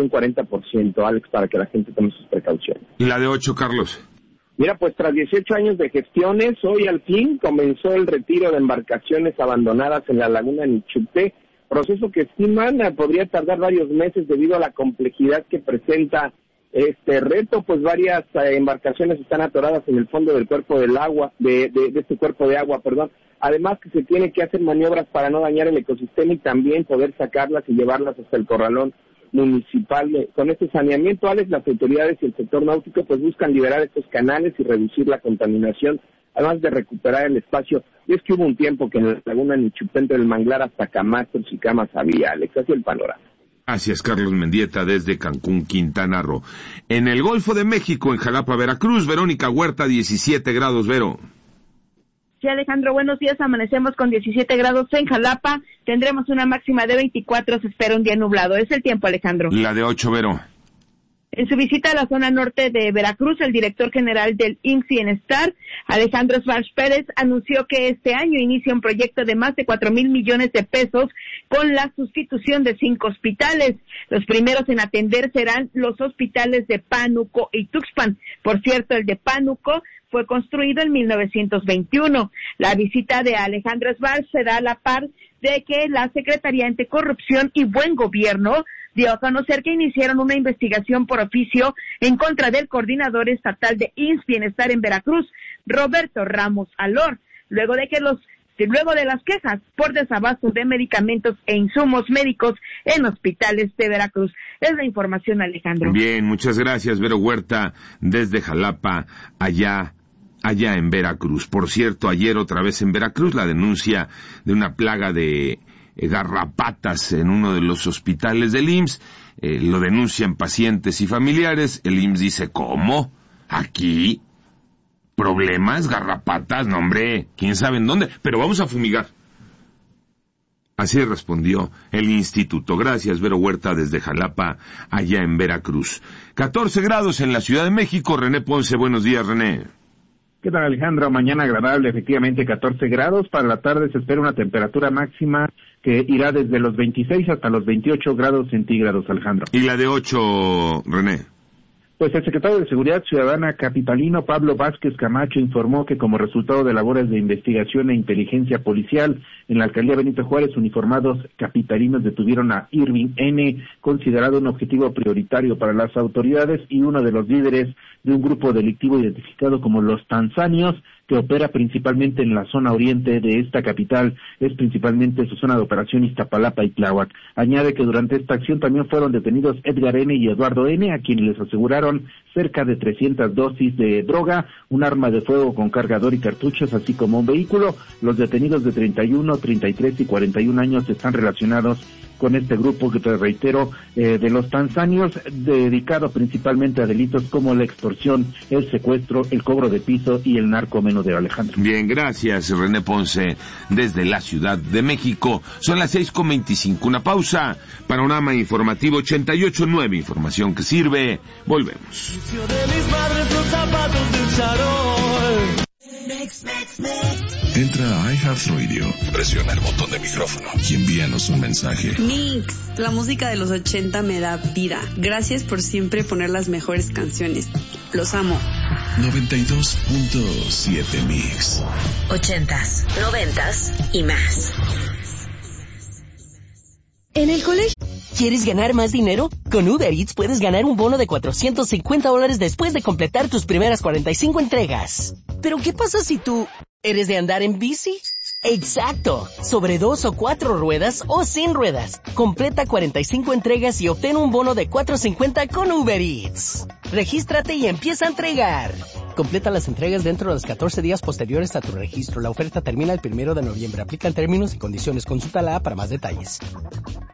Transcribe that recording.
de un 40%, Alex, para que la gente tome sus precauciones. ¿Y la de 8, Carlos? Mira, pues tras 18 años de gestiones, hoy al fin comenzó el retiro de embarcaciones abandonadas en la laguna Nichupté, proceso que estiman podría tardar varios meses debido a la complejidad que presenta este reto, pues varias embarcaciones están atoradas en el fondo del cuerpo del agua, de este cuerpo de agua, además que se tiene que hacer maniobras para no dañar el ecosistema y también poder sacarlas y llevarlas hasta el corralón municipal. Con este saneamiento, Alex, las autoridades y el sector náutico pues buscan liberar estos canales y reducir la contaminación, además de recuperar el espacio. Y es que hubo un tiempo que en la laguna Nichupté, entre el manglar hasta Camastros y Camas había, Alex, así el panorama. Gracias, Carlos Mendieta, desde Cancún, Quintana Roo. En el Golfo de México, en Jalapa, Veracruz, Verónica Huerta, 17 grados, Vero. Sí, Alejandro, buenos días. Amanecemos con 17 grados en Jalapa. Tendremos una máxima de 24. Se espera un día nublado. Es el tiempo, Alejandro. La de 8, Vero. En su visita a la zona norte de Veracruz, el director general del IMSS Bienestar, Alejandro Schwartz Pérez, anunció que este año inicia un proyecto de más de 4,000 millones de pesos con la sustitución de 5 hospitales. Los primeros en atender serán los hospitales de Pánuco y Tuxpan. Por cierto, el de Pánuco fue construido en 1921. La visita de Alejandro Schwartz se da a la par de que la Secretaría Anticorrupción y Buen Gobierno dio a conocer que iniciaron una investigación por oficio en contra del coordinador estatal de IMSS Bienestar en Veracruz, Roberto Ramos Alor, luego de las quejas por desabasto de medicamentos e insumos médicos en hospitales de Veracruz. Es la información, Alejandro. Bien, muchas gracias, Vero Huerta, desde Jalapa, allá en Veracruz. Por cierto, ayer otra vez en Veracruz, la denuncia de una plaga de garrapatas en uno de los hospitales del IMSS, lo denuncian pacientes y familiares. El IMSS dice, ¿cómo? ¿Aquí? ¿Problemas? ¿Garrapatas? No, hombre, quién sabe en dónde, pero vamos a fumigar. Así respondió el instituto. Gracias, Vero Huerta, desde Jalapa, allá en Veracruz. 14 grados en la Ciudad de México. René Ponce, buenos días, René. ¿Qué tal, Alejandro? Mañana agradable, efectivamente 14 grados. Para la tarde se espera una temperatura máxima que irá desde los 26 hasta los 28 grados centígrados, Alejandro. ¿Y la de 8, René? Pues el secretario de Seguridad Ciudadana capitalino, Pablo Vázquez Camacho, informó que como resultado de labores de investigación e inteligencia policial en la alcaldía Benito Juárez, uniformados capitalinos detuvieron a Irving N., considerado un objetivo prioritario para las autoridades y uno de los líderes de un grupo delictivo identificado como los Tanzanios, que opera principalmente en la zona oriente de esta capital, es principalmente su zona de operación Iztapalapa y Tláhuac. Añade que durante esta acción también fueron detenidos Edgar N. y Eduardo N., a quienes les aseguraron cerca de 300 dosis de droga, un arma de fuego con cargador y cartuchos, así como un vehículo. Los detenidos de 31, 33 y 41 años están relacionados con este grupo que te reitero, de los tanzanios, dedicado principalmente a delitos como la extorsión, el secuestro, el cobro de piso y el narcomenudeo, Alejandro. Bien, gracias, René Ponce, desde la Ciudad de México. Son las 6:25, una pausa. Panorama informativo 88.9, información que sirve. Volvemos. Entra a iHeartRadio, presiona el botón de micrófono y envíanos un mensaje. Mix, la música de los 80 me da vida. Gracias por siempre poner las mejores canciones. Los amo. 92.7 Mix. 80s, 90s y más. En el colegio, ¿quieres ganar más dinero? Con Uber Eats puedes ganar un bono de $450 después de completar tus primeras 45 entregas. ¿Pero qué pasa si tú eres de andar en bici? ¡Exacto! Sobre 2 o 4 ruedas o sin ruedas. Completa 45 entregas y obtén un bono de $450 con Uber Eats. Regístrate y empieza a entregar. Completa las entregas dentro de los 14 días posteriores a tu registro. La oferta termina el 1 de noviembre. Aplican términos y condiciones. Consulta la app para más detalles.